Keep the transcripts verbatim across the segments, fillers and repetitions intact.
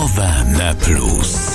Nowe Plus.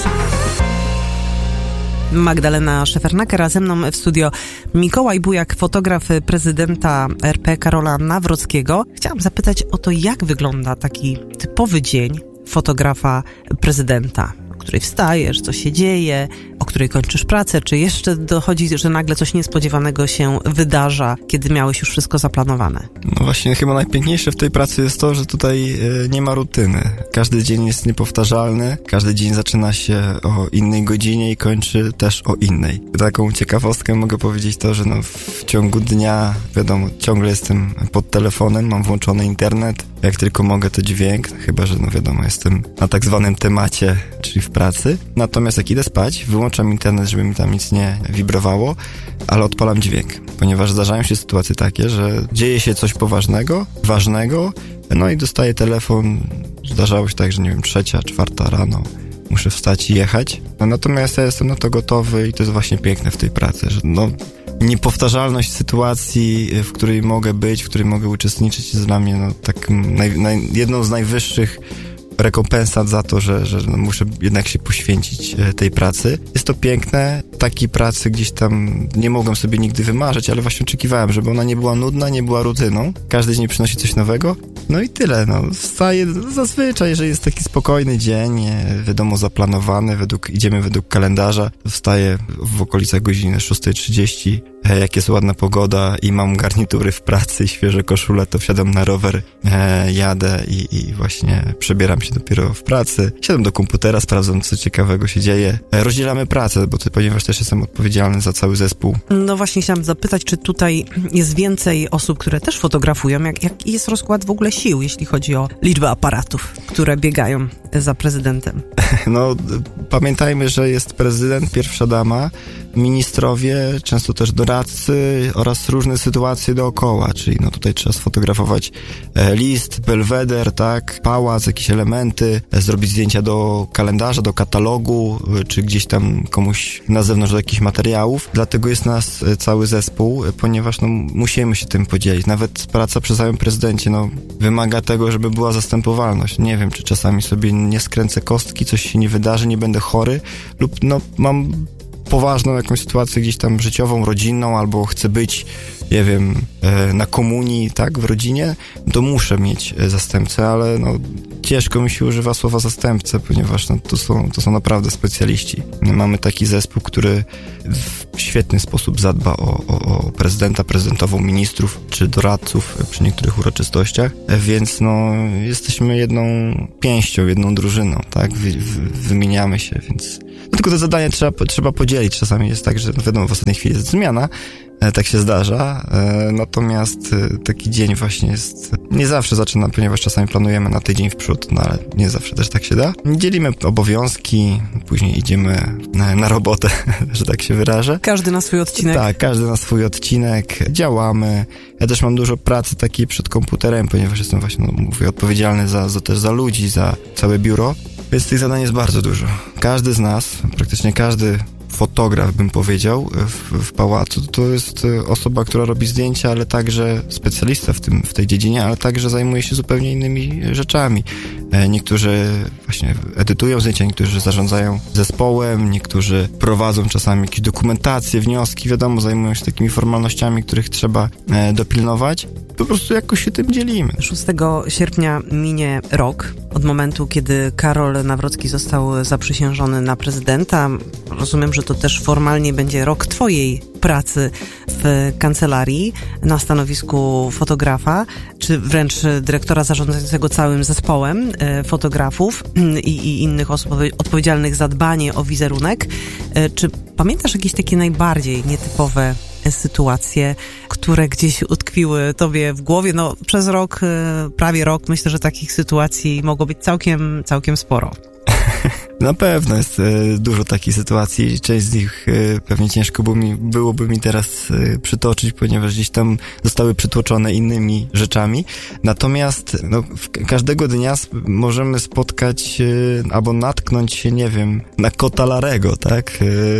Magdalena Szefernaker, a ze mną w studio Mikołaj Bujak, fotograf prezydenta R P Karola Nawrockiego. Chciałam zapytać o to, jak wygląda taki typowy dzień fotografa prezydenta, o której wstajesz, co się dzieje, o której kończysz pracę, czy jeszcze dochodzi, że nagle coś niespodziewanego się wydarza, kiedy miałeś już wszystko zaplanowane? No właśnie, chyba najpiękniejsze w tej pracy jest to, że tutaj y, nie ma rutyny. Każdy dzień jest niepowtarzalny, każdy dzień zaczyna się o innej godzinie i kończy też o innej. Taką ciekawostkę mogę powiedzieć to, że no w ciągu dnia, wiadomo, ciągle jestem pod telefonem, mam włączony internet, jak tylko mogę to dźwięk, chyba że no wiadomo, jestem na tak zwanym temacie, czyli w pracy. Natomiast jak idę spać, wyłączam internet, żeby mi tam nic nie wibrowało, ale odpalam dźwięk, ponieważ zdarzają się sytuacje takie, że dzieje się coś poważnego, ważnego, no i dostaję telefon, zdarzało się tak, że nie wiem, trzecia, czwarta rano, muszę wstać i jechać. No, natomiast ja jestem na to gotowy i to jest właśnie piękne w tej pracy, że no niepowtarzalność sytuacji, w której mogę być, w której mogę uczestniczyć, jest dla mnie no, tak naj, naj, jedną z najwyższych rekompensat za to, że, że no, muszę jednak się poświęcić tej pracy. Jest to piękne. Takiej pracy gdzieś tam nie mogłem sobie nigdy wymarzyć, ale właśnie oczekiwałem, żeby ona nie była nudna, nie była rutyną. Każdy dzień przynosi coś nowego. No i tyle. No. Wstaję zazwyczaj, jeżeli jest taki spokojny dzień, wiadomo, zaplanowany, według, idziemy według kalendarza. Wstaję w okolicach godziny szósta trzydzieści. Jak jest ładna pogoda i mam garnitury w pracy i świeże koszule, to wsiadam na rower, e, jadę i, i właśnie przebieram się dopiero w pracy. Siadam do komputera, sprawdzam, co ciekawego się dzieje. E, rozdzielamy pracę, bo to, ponieważ też jestem odpowiedzialny za cały zespół. No właśnie chciałam zapytać, czy tutaj jest więcej osób, które też fotografują? Jak, jaki jest rozkład w ogóle sił, jeśli chodzi o liczbę aparatów, które biegają za prezydentem? No, pamiętajmy, że jest prezydent, pierwsza dama, ministrowie, często też doradcy oraz różne sytuacje dookoła, czyli no tutaj trzeba sfotografować list, belweder, tak, pałac, jakieś elementy, zrobić zdjęcia do kalendarza, do katalogu, czy gdzieś tam komuś na zewnątrz do jakichś materiałów. Dlatego jest nas cały zespół, ponieważ no musimy się tym podzielić. Nawet praca przy całym prezydencie, no wymaga tego, żeby była zastępowalność. Nie wiem, czy czasami sobie nie skręcę kostki, coś się nie wydarzy, nie będę chory lub no mam poważną jakąś sytuację gdzieś tam życiową, rodzinną, albo chcę być, nie wiem, na komunii, tak, w rodzinie, to muszę mieć zastępcę, ale no ciężko mi się używa słowa zastępcę, ponieważ no, to, są, to są naprawdę specjaliści. Mamy taki zespół, który w świetny sposób zadba o, o, o prezydenta, prezydentową, ministrów, czy doradców przy niektórych uroczystościach, więc no jesteśmy jedną pięścią, jedną drużyną, tak, wy, wy, wymieniamy się, więc no, tylko te zadania trzeba, trzeba podzielić. Czasami jest tak, że no wiadomo, w ostatniej chwili jest zmiana, tak się zdarza, natomiast taki dzień właśnie jest, nie zawsze zaczyna, ponieważ czasami planujemy na tydzień w przód, no ale nie zawsze też tak się da. Dzielimy obowiązki, później idziemy na, na robotę, że tak się wyrażę. Każdy na swój odcinek. Tak, każdy na swój odcinek, działamy. Ja też mam dużo pracy takiej przed komputerem, ponieważ jestem właśnie, no, mówię, odpowiedzialny za, za też za ludzi, za całe biuro, więc tych zadań jest bardzo dużo. Każdy z nas, praktycznie każdy fotograf, bym powiedział, w, w pałacu, to jest osoba, która robi zdjęcia, ale także specjalista w tym, w tej dziedzinie, ale także zajmuje się zupełnie innymi rzeczami. Niektórzy właśnie edytują zdjęcia, niektórzy zarządzają zespołem, niektórzy prowadzą czasami jakieś dokumentacje, wnioski, wiadomo, zajmują się takimi formalnościami, których trzeba dopilnować. Po prostu jakoś się tym dzielimy. szóstego sierpnia minie rok od momentu, kiedy Karol Nawrocki został zaprzysiężony na prezydenta. Rozumiem, że to też formalnie będzie rok twojej pracy w kancelarii na stanowisku fotografa, czy wręcz dyrektora zarządzającego całym zespołem fotografów i, i innych osób odpowiedzialnych za dbanie o wizerunek. Czy pamiętasz jakieś takie najbardziej nietypowe sytuacje, które gdzieś utkwiły tobie w głowie? No, przez rok, prawie rok, myślę, że takich sytuacji mogło być całkiem, całkiem sporo. Na pewno jest e, dużo takich sytuacji. Część z nich e, pewnie ciężko by mi, byłoby mi teraz e, przytoczyć, ponieważ gdzieś tam zostały przytłoczone innymi rzeczami. Natomiast no, w, każdego dnia sp- możemy spotkać e, albo natknąć się, nie wiem, na kota Larego, tak?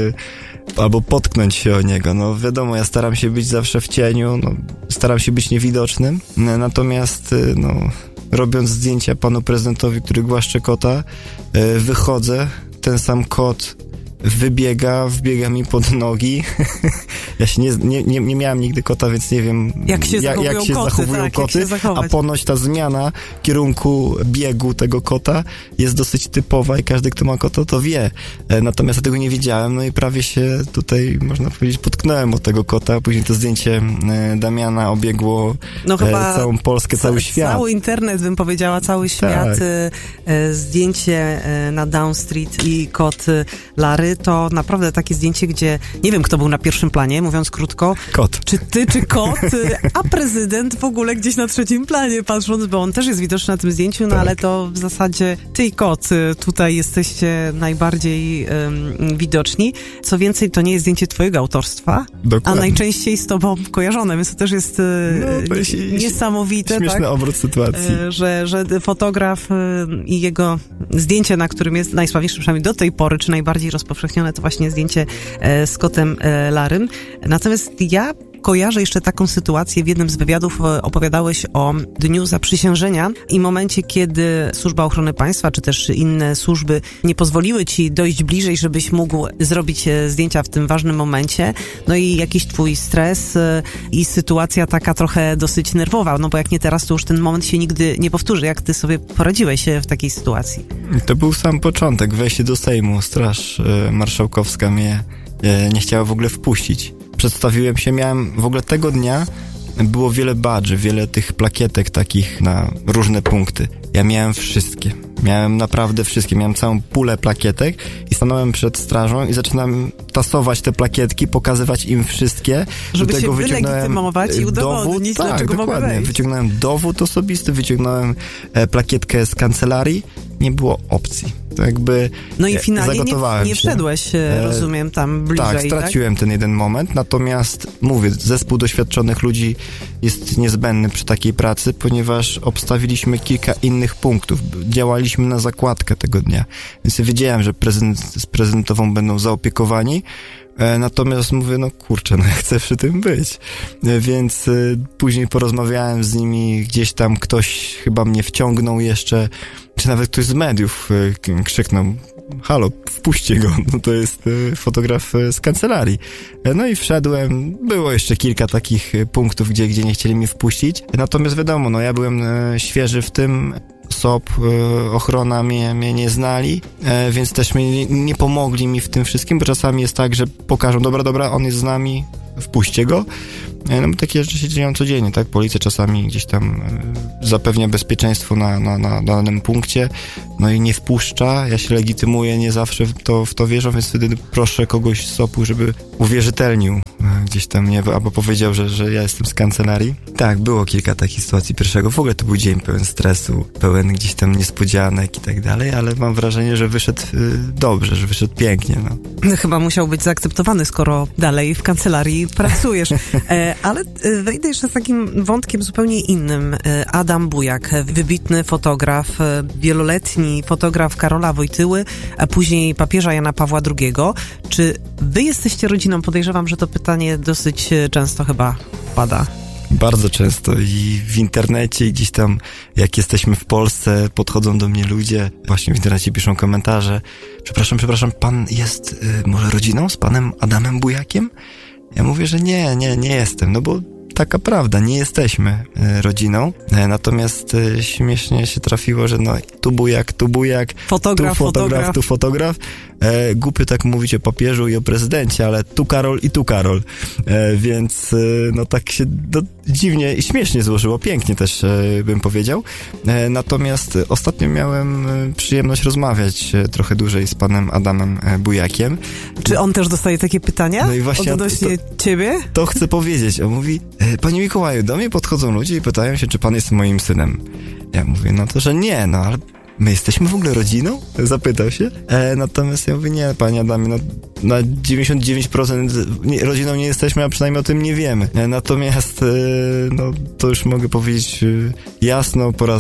E, albo potknąć się o niego. No wiadomo, ja staram się być zawsze w cieniu, no, staram się być niewidocznym. Natomiast no robiąc zdjęcia panu prezydentowi, który głaszcze kota, e, wychodzę, ten sam kot wybiega, wbiega mi pod nogi. Ja się nie, nie, nie, nie miałem nigdy kota, więc nie wiem, jak się jak, zachowują, jak się koty, zachowują tak, koty, jak się a ponoć ta zmiana kierunku biegu tego kota jest dosyć typowa i każdy, kto ma kota, to wie. Natomiast ja tego nie wiedziałem, no i prawie się tutaj, można powiedzieć, potknąłem od tego kota. Później to zdjęcie Damiana obiegło no chyba całą Polskę, cały ca- świat. Cały internet, bym powiedziała, cały świat. Tak. Zdjęcie na Down Street i kot Larry, to naprawdę takie zdjęcie, gdzie nie wiem, kto był na pierwszym planie, mówiąc krótko. Kot. Czy ty, czy kot, a prezydent w ogóle gdzieś na trzecim planie, patrząc, bo on też jest widoczny na tym zdjęciu, no tak. Ale to w zasadzie ty i kot tutaj jesteście najbardziej um, widoczni. Co więcej, to nie jest zdjęcie twojego autorstwa, Dokładnie. A najczęściej z tobą kojarzone, więc to też jest no, to jest niesamowite. Śmieszny tak? obrót sytuacji. Że, że fotograf i jego zdjęcie, na którym jest najsławniejszy przynajmniej do tej pory, czy najbardziej rozpowszechnione, to właśnie zdjęcie z kotem Larrym. Natomiast ja kojarzę jeszcze taką sytuację. W jednym z wywiadów opowiadałeś o Dniu Zaprzysiężenia i momencie, kiedy Służba Ochrony Państwa, czy też inne służby nie pozwoliły ci dojść bliżej, żebyś mógł zrobić zdjęcia w tym ważnym momencie. No i jakiś twój stres i sytuacja taka trochę dosyć nerwowa, no bo jak nie teraz, to już ten moment się nigdy nie powtórzy. Jak ty sobie poradziłeś w takiej sytuacji? To był sam początek, wejście do Sejmu. Straż Marszałkowska mnie nie chciała w ogóle wpuścić. Przedstawiłem się, miałem w ogóle tego dnia było wiele badży, wiele tych plakietek takich na różne punkty. Ja miałem wszystkie. Miałem naprawdę wszystkie. Miałem całą pulę plakietek i stanąłem przed strażą i zaczynałem tasować te plakietki, pokazywać im wszystkie. Żeby Do tego się wylegitymować i udowodnić, dowód, dlaczego tak, mogę dokładnie. wejść. Wyciągnąłem dowód osobisty, wyciągnąłem e, plakietkę z kancelarii. Nie było opcji. To jakby No i finalnie zagotowałem nie, nie wszedłeś, e, rozumiem, tam bliżej, tak? straciłem tak? ten jeden moment, natomiast mówię, zespół doświadczonych ludzi jest niezbędny przy takiej pracy, ponieważ obstawiliśmy kilka innych punktów. Działaliśmy na zakładkę tego dnia, więc ja wiedziałem, że prezydent z prezydentową będą zaopiekowani. Natomiast mówię, no kurczę, no ja chcę przy tym być. Więc y, później porozmawiałem z nimi, gdzieś tam ktoś chyba mnie wciągnął jeszcze, czy nawet ktoś z mediów y, krzyknął, halo, wpuśćcie go, no to jest y, fotograf y, z kancelarii. No i wszedłem, było jeszcze kilka takich y, punktów, gdzie, gdzie nie chcieli mnie wpuścić. Natomiast wiadomo, no ja byłem y, świeży w tym, S O P, y, ochrona mnie, mnie nie znali, y, więc też mnie nie, nie pomogli mi w tym wszystkim, bo czasami jest tak, że pokażą, dobra, dobra, on jest z nami, wpuśćcie go. No bo takie rzeczy się dzieją codziennie, tak? Policja czasami gdzieś tam y, zapewnia bezpieczeństwo na, na, na danym punkcie, no i nie wpuszcza. Ja się legitymuję, nie zawsze w to, w to wierzę, więc wtedy proszę kogoś z S O P-u, żeby uwierzytelnił y, gdzieś tam mnie, albo powiedział, że, że ja jestem z kancelarii. Tak, było kilka takich sytuacji pierwszego. W ogóle to był dzień pełen stresu, pełen gdzieś tam niespodzianek i tak dalej, ale mam wrażenie, że wyszedł y, dobrze, że wyszedł pięknie, no. Chyba musiał być zaakceptowany, skoro dalej w kancelarii pracujesz. E, ale wejdę jeszcze z takim wątkiem zupełnie innym. Adam Bujak, wybitny fotograf, wieloletni fotograf Karola Wojtyły, a później papieża Jana Pawła drugiego. Czy wy jesteście rodziną? Podejrzewam, że to pytanie dosyć często chyba pada. Bardzo często i w internecie i gdzieś tam, jak jesteśmy w Polsce, podchodzą do mnie ludzie, właśnie w internecie piszą komentarze. Przepraszam, przepraszam, pan jest y, może rodziną z panem Adamem Bujakiem? Ja mówię, że nie, nie, nie jestem, no bo taka prawda, nie jesteśmy e, rodziną, e, natomiast e, śmiesznie się trafiło, że no tu Bujak, tu Bujak, fotograf, tu fotograf, fotograf, tu fotograf. E, głupio tak mówić o papieżu i o prezydencie, ale tu Karol i tu Karol, e, więc e, no tak się no, dziwnie i śmiesznie złożyło, pięknie też e, bym powiedział. E, natomiast ostatnio miałem e, przyjemność rozmawiać e, trochę dłużej z panem Adamem e, Bujakiem. Czy on też dostaje takie pytania? No i właśnie odnośnie to, ciebie? To chcę powiedzieć. On mówi, panie Mikołaju, do mnie podchodzą ludzie i pytają się, czy pan jest moim synem. Ja mówię, no to, że nie, no ale my jesteśmy w ogóle rodziną? Zapytał się. E, natomiast ja mówię, nie, panie Adamie, no na dziewięćdziesiąt dziewięć procent nie, rodziną nie jesteśmy, a przynajmniej o tym nie wiemy. E, natomiast, e, no to już mogę powiedzieć e, jasno po raz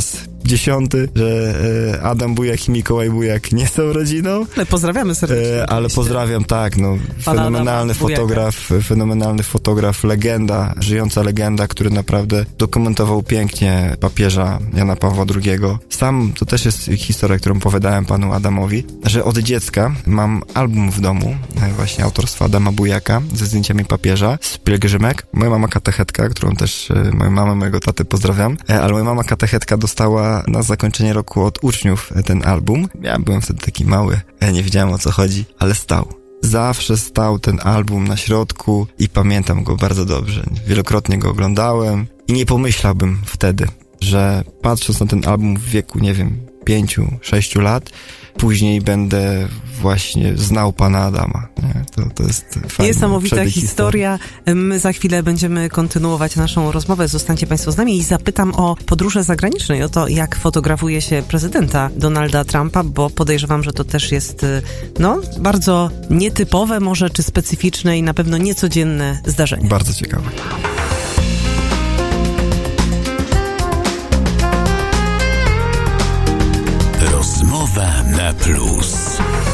dziesiąty, że e, Adam Bujak i Mikołaj Bujak nie są rodziną. Ale pozdrawiamy serdecznie. E, ale pozdrawiam, tak, no, fenomenalny fotograf, fenomenalny fotograf, legenda, żyjąca legenda, który naprawdę dokumentował pięknie papieża Jana Pawła drugiego. Sam, to też jest historia, którą opowiadałem panu Adamowi, że od dziecka mam album w domu, właśnie autorstwa Adama Bujaka, ze zdjęciami papieża, z pielgrzymek. Moja mama katechetka, którą też, moją mamę, mojego taty pozdrawiam, ale moja mama katechetka dostała na zakończenie roku od uczniów ten album. Ja byłem wtedy taki mały, ja nie wiedziałem, o co chodzi, ale stał. Zawsze stał ten album na środku i pamiętam go bardzo dobrze. Wielokrotnie go oglądałem i nie pomyślałbym wtedy, że patrząc na ten album w wieku, nie wiem, pięciu, sześciu lat, później będę właśnie znał pana Adama. Nie? To, to jest fajne. Niesamowita historia. My za chwilę będziemy kontynuować naszą rozmowę. Zostańcie państwo z nami i zapytam o podróże zagraniczne i o to, jak fotografuje się prezydenta Donalda Trumpa, bo podejrzewam, że to też jest no, bardzo nietypowe może, czy specyficzne i na pewno niecodzienne zdarzenie. Bardzo ciekawe. Rozmowa na plus.